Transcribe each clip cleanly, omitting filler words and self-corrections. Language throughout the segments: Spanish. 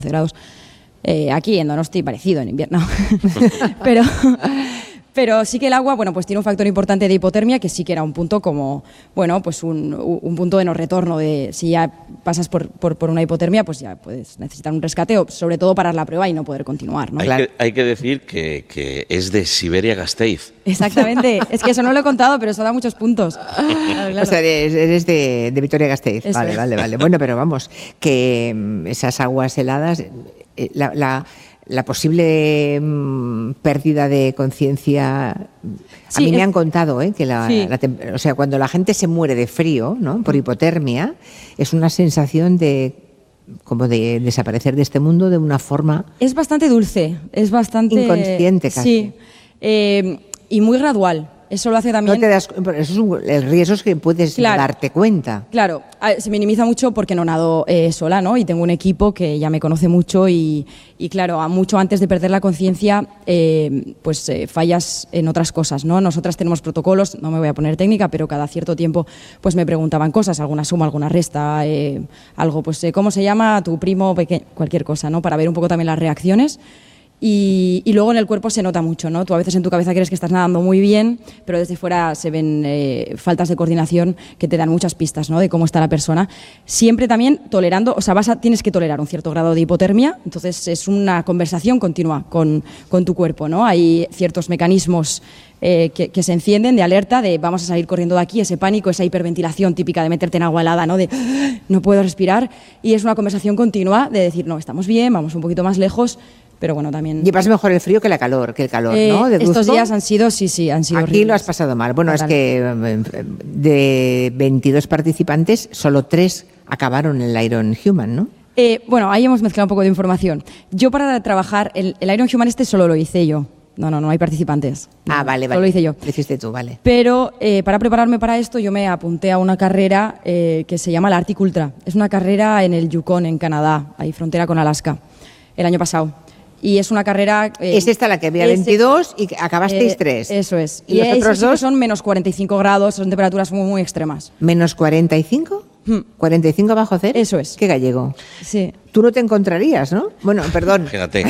grados. Aquí en Donosti parecido en invierno. Pero sí que el agua, bueno, pues tiene un factor importante de hipotermia, que sí que era un punto como, bueno, pues un punto de no retorno, de si ya pasas por una hipotermia, pues ya puedes necesitar un rescate o sobre todo parar la prueba y no poder continuar, ¿no? Hay que decir que es de Siberia-Gasteiz. Exactamente, es que eso no lo he contado, pero eso da muchos puntos. Claro. O sea, eres de Vitoria-Gasteiz. Vale. Bueno, pero vamos, que esas aguas heladas, la posible pérdida de conciencia, sí, a mí me han contado que o sea, cuando la gente se muere de frío, ¿no?, por hipotermia, es una sensación como de desaparecer de este mundo de una forma... Es bastante dulce, es bastante... inconsciente casi. Sí, y muy gradual. Eso lo hace también... el riesgo es que puedes darte cuenta. Claro, se minimiza mucho porque no nado sola, ¿no? Y tengo un equipo que ya me conoce mucho y claro, mucho antes de perder la conciencia, fallas en otras cosas, ¿no? Nosotras tenemos protocolos, no me voy a poner técnica, pero cada cierto tiempo pues me preguntaban cosas, alguna suma, alguna resta, algo, pues ¿cómo se llama tu primo pequeño? Cualquier cosa, ¿no? Para ver un poco también las reacciones. Y luego en el cuerpo se nota mucho, ¿no? Tú a veces en tu cabeza crees que estás nadando muy bien, pero desde fuera se ven faltas de coordinación que te dan muchas pistas, ¿no?, de cómo está la persona. Siempre también tolerando, o sea, tienes que tolerar un cierto grado de hipotermia, entonces es una conversación continua con tu cuerpo, ¿no? Hay ciertos mecanismos que se encienden de alerta, de vamos a salir corriendo de aquí, ese pánico, esa hiperventilación típica de meterte en agua helada, ¿no?, de no puedo respirar, y es una conversación continua de decir, no, estamos bien, vamos un poquito más lejos. Pero bueno, también... Llevas mejor el frío que el calor, ¿no? Estos días han sido Aquí horribles. Lo has pasado mal. Bueno, total. Es que de 22 participantes, solo 3 acabaron el Iron Human, ¿no? Bueno, ahí hemos mezclado un poco de información. Yo para trabajar, el Iron Human solo lo hice yo. No hay participantes. Vale. Solo lo hice yo. Lo hiciste tú, vale. Pero para prepararme para esto yo me apunté a una carrera que se llama la Arctic Ultra. Es una carrera en el Yukon, en Canadá, ahí frontera con Alaska, el año pasado. Y es una carrera... es esta la que había 22 y acabasteis 3. Eso es. ¿Y los otros 2? Son menos 45 grados, son temperaturas muy, muy extremas. ¿Menos 45? ¿45 bajo cero? Eso es. Qué gallego. Sí. Tú no te encontrarías, ¿no? Bueno, perdón. Fíjate.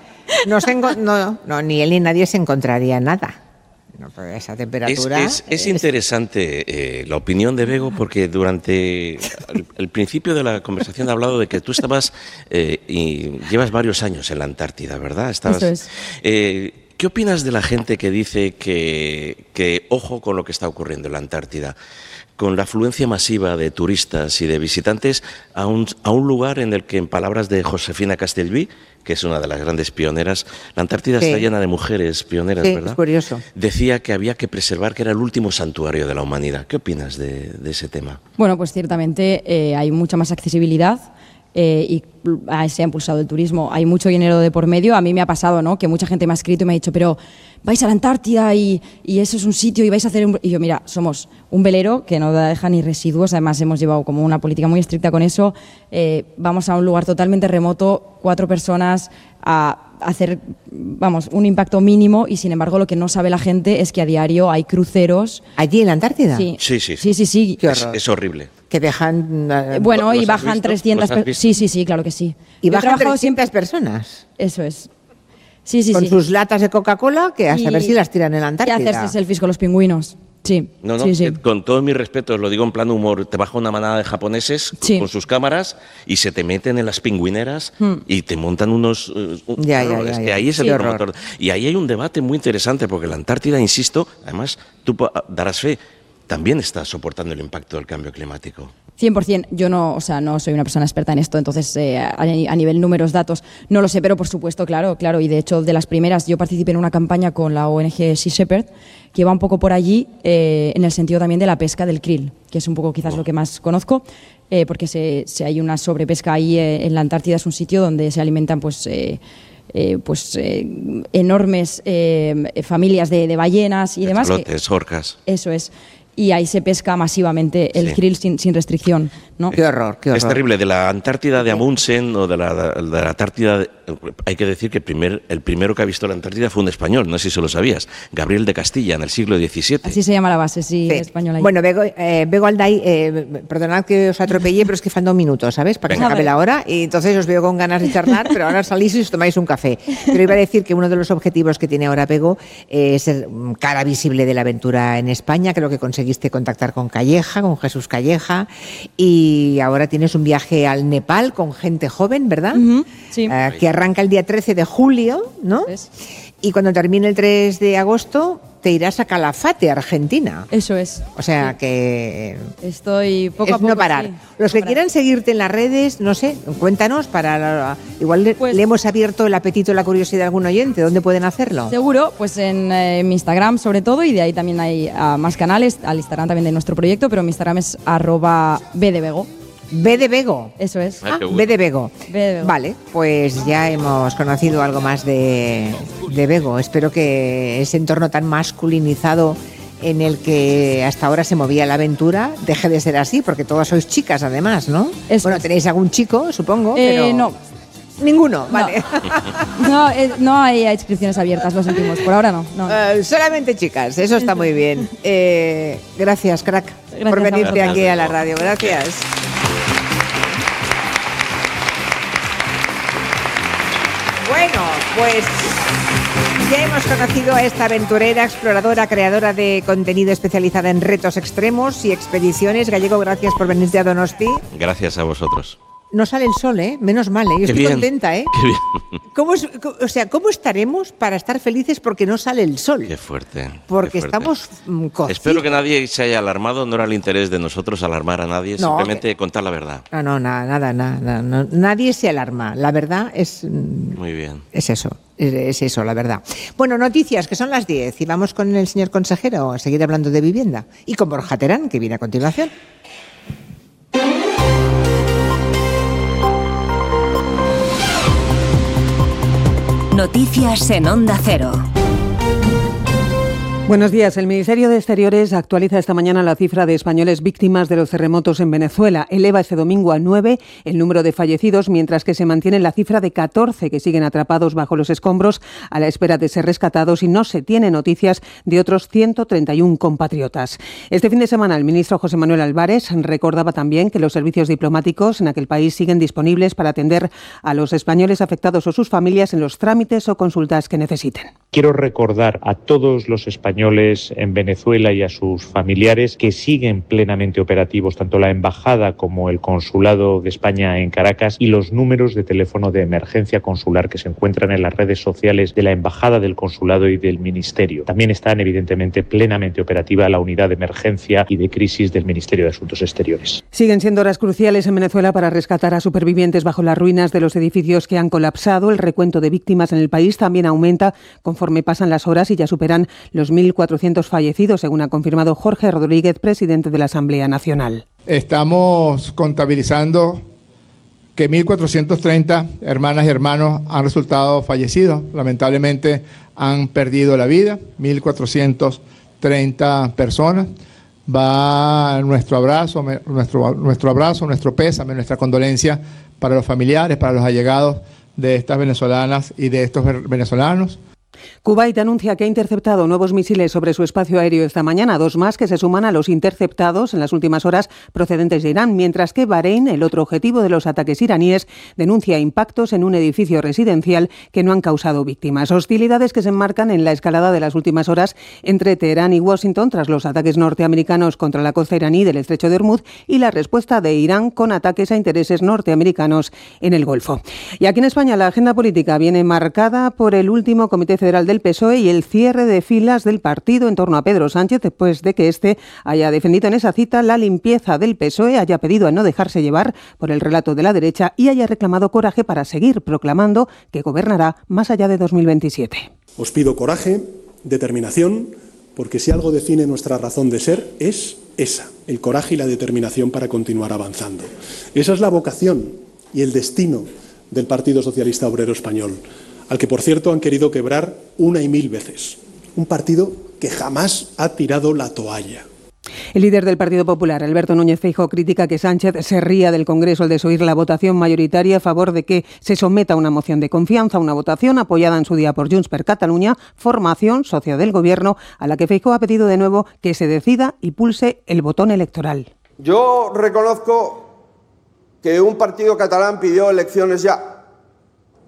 No, ni él ni nadie se encontraría nada. No, pero esa temperatura... Es interesante la opinión de Bego, porque durante el principio de la conversación ha hablado de que tú estabas y llevas varios años en la Antártida, ¿verdad? Eso es. ¿Qué opinas de la gente que dice que ojo con lo que está ocurriendo en la Antártida? Con la afluencia masiva de turistas y de visitantes a un lugar en el que, en palabras de Josefina Castellví, que es una de las grandes pioneras, la Antártida está llena de mujeres pioneras, ¿verdad? Es curioso. Decía que había que preservar, que era el último santuario de la humanidad. ¿Qué opinas de ese tema? Bueno, pues ciertamente hay mucha más accesibilidad. Y se ha impulsado el turismo, hay mucho dinero de por medio. A mí me ha pasado, ¿no?, que mucha gente me ha escrito y me ha dicho, pero vais a la Antártida y eso es un sitio y vais a hacer y yo, mira, somos un velero que no deja ni residuos, además hemos llevado como una política muy estricta con eso. Vamos a un lugar totalmente remoto, 4 personas, a hacer, un impacto mínimo, y sin embargo lo que no sabe la gente es que a diario hay cruceros. ¿Allí en la Antártida? Sí. Qué horror. Es horrible. Que dejan... y bajan 300 personas. Sí, claro que sí. Y bajan 300 personas. Eso es. Sí. Con sus latas de Coca-Cola, que a saber si las tiran en la Antártida. Y hacerse selfies con los pingüinos. Sí. Sí. Con todo mi respeto, os lo digo en plan humor, te baja una manada de japoneses con sus cámaras y se te meten en las pingüineras y te montan unos... Es que ahí es el promotor. Y ahí hay un debate muy interesante, porque la Antártida, insisto, además, tú darás fe, también está soportando el impacto del cambio climático. 100%. Yo no soy una persona experta en esto, entonces a nivel números, datos, no lo sé, pero por supuesto, claro. Y de hecho, de las primeras, yo participé en una campaña con la ONG Sea Shepherd, que va un poco por allí, en el sentido también de la pesca del krill, que es un poco quizás lo que más conozco, porque hay una sobrepesca ahí en la Antártida. Es un sitio donde se alimentan enormes familias de ballenas y demás. Cachalotes, orcas. Eso es. y ahí se pesca masivamente el krill sin restricción, ¿no? Qué horror, qué horror. Es terrible. De la Antártida de Amundsen o de la Antártida, hay que decir que el primero que ha visto la Antártida fue un español, no sé si lo sabías, Gabriel de Castilla, en el siglo XVII. Así se llama la base, española. Bueno, Bego Alday, perdonad que os atropellé, pero es que faltan 2 minutos, ¿sabes? Para que se acabe la hora, y entonces os veo con ganas de charlar, pero ahora salís y os tomáis un café. Pero iba a decir que uno de los objetivos que tiene ahora Bego es ser cara visible de la aventura en España. Creo que conseguiste contactar con Calleja, con Jesús Calleja, y ahora tienes un viaje al Nepal con gente joven, ¿verdad? Sí. Que arranca el día 13 de julio, ¿no? Y cuando termine el 3 de agosto te irás a Calafate, Argentina. Eso es. O sea que... Estoy poco a poco. No parar. Sí, Los que quieran seguirte en las redes, no sé, cuéntanos, igual le hemos abierto el apetito, la curiosidad a algún oyente. ¿Dónde pueden hacerlo? Seguro, pues en mi Instagram sobre todo, y de ahí también hay más canales, al Instagram también de nuestro proyecto, pero mi Instagram es @bdebego. B de Bego. Eso es. B de Bego. Vale, pues ya hemos conocido algo más de Bego. Espero que ese entorno tan masculinizado en el que hasta ahora se movía la aventura deje de ser así, porque todas sois chicas además, ¿no? Bueno, tenéis algún chico, supongo, pero... No. Ninguno, vale. No hay inscripciones abiertas, lo sentimos. Por ahora no. Solamente chicas, eso está muy bien. Gracias, crack, por venirte aquí a la radio. Gracias. Bueno, pues ya hemos conocido a esta aventurera, exploradora, creadora de contenido especializada en retos extremos y expediciones. Gallego, gracias por venirte a Donosti. Gracias a vosotros. No sale el sol, ¿eh? Menos mal, ¿eh? Yo estoy contenta, ¿eh? Qué bien. ¿Cómo estaremos para estar felices porque no sale el sol? Qué fuerte. Porque qué fuerte. Estamos cocidos. Espero que nadie se haya alarmado. No era el interés de nosotros alarmar a nadie, simplemente contar la verdad. Nada. Nadie se alarma. La verdad es... Muy bien. Es eso, la verdad. Bueno, noticias, que son las 10. Y vamos con el señor consejero a seguir hablando de vivienda. Y con Borja Terán, que viene a continuación. Noticias en Onda Cero. Buenos días. El Ministerio de Exteriores actualiza esta mañana la cifra de españoles víctimas de los terremotos en Venezuela. Eleva este domingo a 9 el número de fallecidos, mientras que se mantiene la cifra de 14 que siguen atrapados bajo los escombros a la espera de ser rescatados, y no se tiene noticias de otros 131 compatriotas. Este fin de semana el ministro José Manuel Álvarez recordaba también que los servicios diplomáticos en aquel país siguen disponibles para atender a los españoles afectados o sus familias en los trámites o consultas que necesiten. Quiero recordar a todos los españoles en Venezuela y a sus familiares que siguen plenamente operativos tanto la embajada como el consulado de España en Caracas, y los números de teléfono de emergencia consular que se encuentran en las redes sociales de la embajada, del consulado y del ministerio. También están evidentemente plenamente operativa la unidad de emergencia y de crisis del Ministerio de Asuntos Exteriores. Siguen siendo horas cruciales en Venezuela para rescatar a supervivientes bajo las ruinas de los edificios que han colapsado. El recuento de víctimas en el país también aumenta conforme pasan las horas y ya superan los 1.400 fallecidos, según ha confirmado Jorge Rodríguez, presidente de la Asamblea Nacional. Estamos contabilizando que 1.430 hermanas y hermanos han resultado fallecidos. Lamentablemente han perdido la vida, 1.430 personas. Va nuestro abrazo, nuestro pésame, nuestra condolencia para los familiares, para los allegados de estas venezolanas y de estos venezolanos. Kuwait anuncia que ha interceptado nuevos misiles sobre su espacio aéreo esta mañana, 2 más que se suman a los interceptados en las últimas horas procedentes de Irán, mientras que Bahrein, el otro objetivo de los ataques iraníes, denuncia impactos en un edificio residencial que no han causado víctimas. Hostilidades que se enmarcan en la escalada de las últimas horas entre Teherán y Washington tras los ataques norteamericanos contra la costa iraní del estrecho de Hormuz y la respuesta de Irán con ataques a intereses norteamericanos en el Golfo. Y aquí en España la agenda política viene marcada por el último Comité Federal del PSOE y el cierre de filas del partido en torno a Pedro Sánchez, después de que éste haya defendido en esa cita la limpieza del PSOE, haya pedido a no dejarse llevar por el relato de la derecha y haya reclamado coraje para seguir proclamando que gobernará más allá de 2027. Os pido coraje, determinación, porque si algo define nuestra razón de ser es esa, el coraje y la determinación para continuar avanzando. Esa es la vocación y el destino del Partido Socialista Obrero Español, al que, por cierto, han querido quebrar 1 y 1000 veces. Un partido que jamás ha tirado la toalla. El líder del Partido Popular, Alberto Núñez Feijóo, critica que Sánchez se ría del Congreso al desoír la votación mayoritaria a favor de que se someta a una moción de confianza, una votación apoyada en su día por Junts per Catalunya, formación socia del Gobierno, a la que Feijóo ha pedido de nuevo que se decida y pulse el botón electoral. Yo reconozco que un partido catalán pidió elecciones ya.